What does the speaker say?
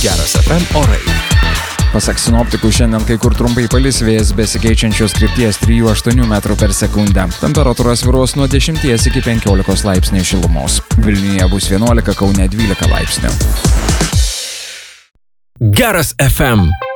Geras FM orai. Pasak sinoptikų, šiandien kai kur trumpai palis, vėjas besikeičiančios krypties 3–8 metrų per sekundę. Temperatūra svyruos nuo 10 iki 15 laipsnių šilumos. Vilniuje bus 11, Kaune 12 laipsnių. Geras FM.